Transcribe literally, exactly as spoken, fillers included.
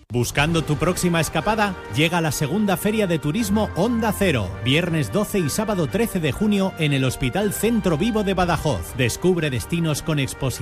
¿Buscando tu próxima escapada? Llega la segunda Feria de Turismo Onda Cero, viernes doce y sábado trece de junio en el Hospital Centro Vivo de Badajoz. Descubre destinos con exposición